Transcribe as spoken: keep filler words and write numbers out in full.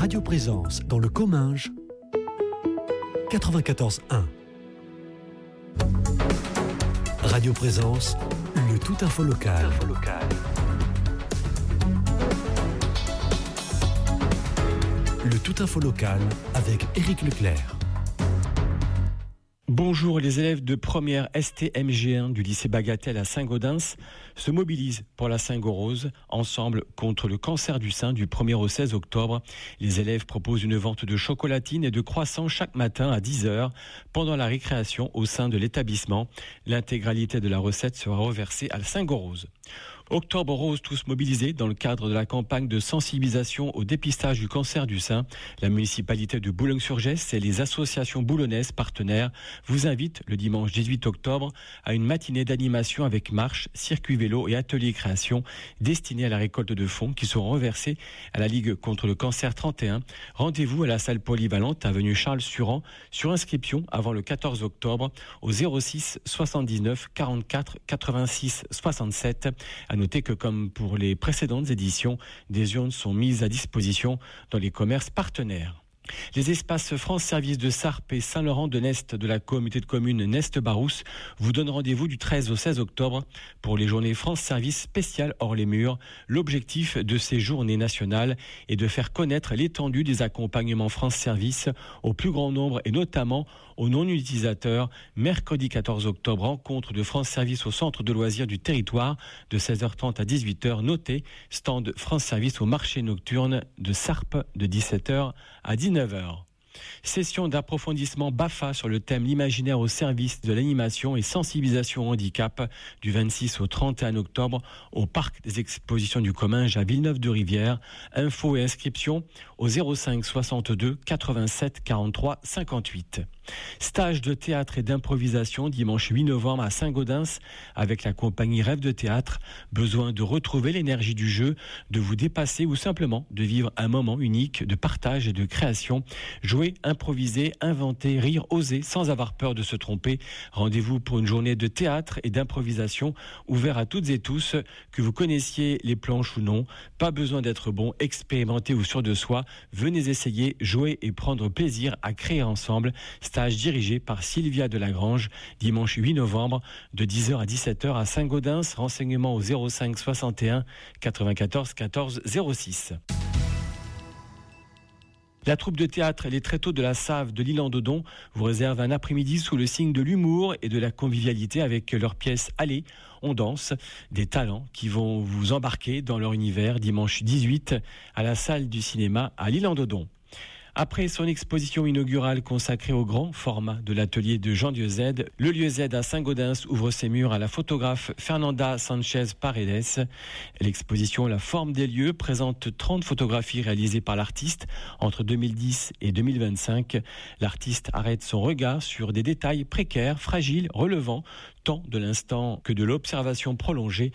Radio Présence dans le Comminges, quatre-vingt-quatorze un. Radio Présence, le tout info local. Info local. Le tout info local avec Éric Leclerc. Bonjour, les élèves de première S T M G un du lycée Bagatelle à Saint-Gaudens se mobilisent pour la Saint-Gorose, ensemble contre le cancer du sein du premier au seize octobre. Les élèves proposent une vente de chocolatines et de croissants chaque matin à dix heures pendant la récréation au sein de l'établissement. L'intégralité de la recette sera reversée à la Saint-Gorose. Octobre rose, tous mobilisés dans le cadre de la campagne de sensibilisation au dépistage du cancer du sein. La municipalité de Boulogne-sur-Gesse et les associations boulonnaises partenaires vous invitent le dimanche dix-huit octobre à une matinée d'animation avec marche, circuit vélo et atelier création destinés à la récolte de fonds qui seront reversés à la Ligue contre le cancer trente et un. Rendez-vous à la salle polyvalente avenue Charles Suran sur inscription avant le quatorze octobre au zéro six soixante-dix-neuf quarante-quatre quatre-vingt-six soixante-sept. À noter que comme pour les précédentes éditions, des urnes sont mises à disposition dans les commerces partenaires. Les espaces France Service de Sarp et Saint-Laurent-de-Nest de la communauté de communes Nest-Barousse vous donnent rendez-vous du treize au seize octobre pour les journées France Service spéciales hors les murs. L'objectif de ces journées nationales est de faire connaître l'étendue des accompagnements France Service au plus grand nombre et notamment aux non-utilisateurs. Mercredi quatorze octobre, rencontre de France Service au centre de loisirs du territoire de seize heures trente à dix-huit heures. Notez, stand France Service au marché nocturne de Sarp de dix-sept heures à dix-neuf heures. Session d'approfondissement B A F A sur le thème l'imaginaire au service de l'animation et sensibilisation au handicap du vingt-six au trente et un octobre au parc des expositions du Comminges à Villeneuve-de-Rivière. Infos et inscriptions au zéro cinq soixante-deux quatre-vingt-sept quarante-trois cinquante-huit. Stage de théâtre et d'improvisation dimanche huit novembre à Saint-Gaudens avec la compagnie Rêve de Théâtre. Besoin de retrouver l'énergie du jeu, de vous dépasser ou simplement de vivre un moment unique de partage et de création. Jouer, improviser, inventer, rire, oser sans avoir peur de se tromper. Rendez-vous pour une journée de théâtre et d'improvisation ouvert à toutes et tous, que vous connaissiez les planches ou non. Pas besoin d'être bon, expérimenté ou sûr de soi. Venez essayer, jouer et prendre plaisir à créer ensemble. Stage dirigé par Sylvia Delagrange, dimanche huit novembre de dix heures à dix-sept heures à Saint-Gaudens. Renseignements au zéro cinq soixante et un quatre-vingt-quatorze quatorze zéro six. La troupe de théâtre Les Tréteaux de la Save de l'Île-en-Dodon vous réserve un après-midi sous le signe de l'humour et de la convivialité avec leur pièce Allez, on danse, des talents qui vont vous embarquer dans leur univers dimanche dix-huit à la salle du cinéma à l'Île-en-Dodon. Après son exposition inaugurale consacrée au grand format de l'atelier de Jean Dieu-Z, le lieu Z à Saint-Gaudens ouvre ses murs à la photographe Fernanda Sanchez Paredes. L'exposition La forme des lieux présente trente photographies réalisées par l'artiste entre deux mille dix et deux mille vingt-cinq. L'artiste arrête son regard sur des détails précaires, fragiles, relevant tant de l'instant que de l'observation prolongée